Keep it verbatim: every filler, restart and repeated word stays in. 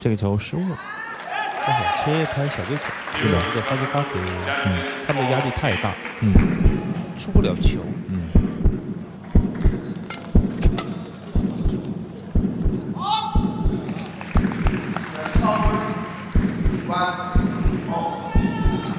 这个球失误， 他想切开小对手， 是的， 这个发球发给， 嗯， 他们的压力太大， 嗯， 出不了球， 嗯。 One.